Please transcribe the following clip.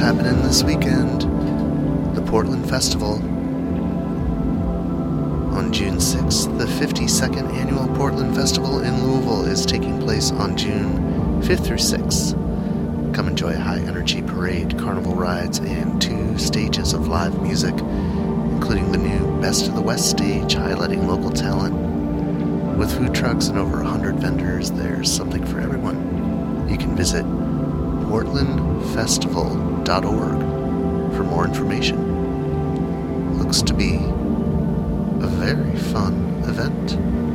happening this weekend. The Portland Festival. On June 6th, the 52nd Annual Portland Festival in Louisville is taking place on June 5th through 6th. Come enjoy a high-energy parade, carnival rides, and 2 stages of live music, including the new Best of the West stage highlighting local talent. With food trucks and over 100 vendors, there's something for everyone. You can visit portlandfestival.org for more information. Looks to be a very fun event.